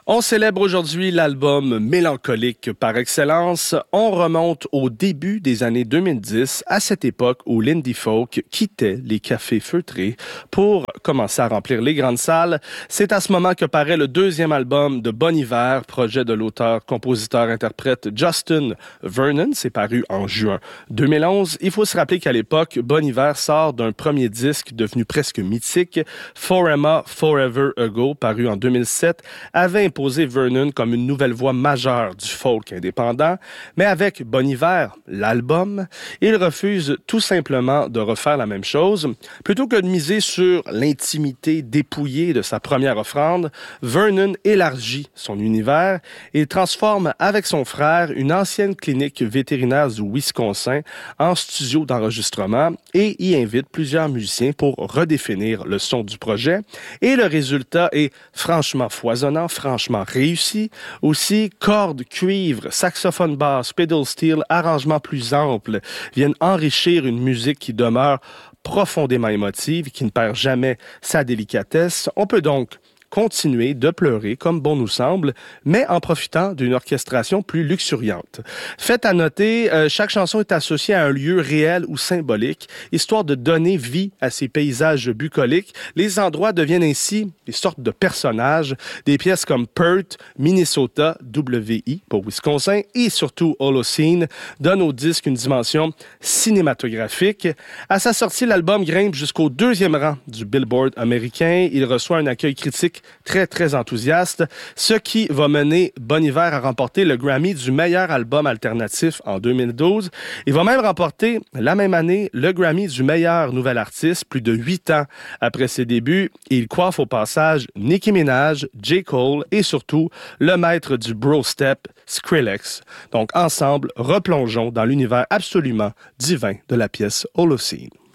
On célèbre aujourd'hui l'album mélancolique par excellence. On remonte au début des années 2010, à cette époque où l'indie folk quittait les cafés feutrés pour commencer à remplir les grandes salles. C'est à ce moment que paraît le deuxième album de Bon Iver, projet de l'auteur, compositeur, interprète Justin Vernon. C'est paru en juin 2011. Il faut se rappeler qu'à l'époque, Bon Iver sort d'un premier disque devenu presque mythique, Forever Ago, paru en 2007, avait imposé Vernon comme une nouvelle voix majeure du folk indépendant, mais avec Bon Iver, l'album, il refuse tout simplement de refaire la même chose. Plutôt que de miser sur l'intimité dépouillée de sa première offrande, Vernon élargit son univers et transforme avec son frère une ancienne clinique vétérinaire du Wisconsin en studio d'enregistrement et y invite plusieurs musiciens pour redéfinir le son du projet. Et le résultat est franchement foisonnant, franchement réussi. Aussi, cordes, cuivre, saxophone basse, pedal steel, arrangements plus amples viennent enrichir une musique qui demeure profondément émotive, qui ne perd jamais sa délicatesse. On peut donc continuer de pleurer comme bon nous semble, mais en profitant d'une orchestration plus luxuriante. Fait à noter, chaque chanson est associée à un lieu réel ou symbolique, histoire de donner vie à ces paysages bucoliques. Les endroits deviennent ainsi des sortes de personnages. Des pièces comme Perth, Minnesota, WI pour Wisconsin, et surtout Holocene donnent au disque une dimension cinématographique. À sa sortie, l'album grimpe jusqu'au 2e rang du Billboard américain. Il reçoit un accueil critique très enthousiaste, ce qui va mener Bon Iver à remporter le Grammy du meilleur album alternatif en 2012. Il va même remporter la même année le Grammy du meilleur nouvel artiste, plus de 8 ans après ses débuts. Il coiffe au passage Nicki Minaj, J. Cole et surtout le maître du bro step, Skrillex. Donc ensemble, replongeons dans l'univers absolument divin de la pièce Holocene.